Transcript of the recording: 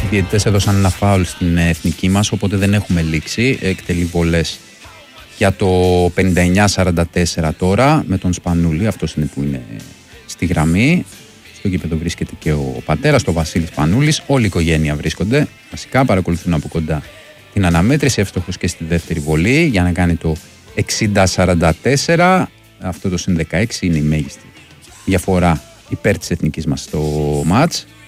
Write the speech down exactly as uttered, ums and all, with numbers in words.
διαιτητές έδωσαν ένα φάουλ στην εθνική μας, οπότε δεν έχουμε λήξει. Εκτελεί βολές για το πενήντα εννιά σαράντα τέσσερα τώρα με τον Σπανούλη. Αυτός είναι που είναι στη γραμμή. Στο γήπεδο βρίσκεται και ο πατέρας, ο Βασίλης Σπανούλης. Όλη η οικογένεια βρίσκονται. Βασικά παρακολουθούν από κοντά την αναμέτρηση. Εύστοχος και στη δεύτερη βολή για να κάνει το εξήντα σαράντα τέσσερα. Αυτό το συν δεκαέξι είναι η μέγιστη διαφορά υπέρ της εθνικής μας στο μάτς.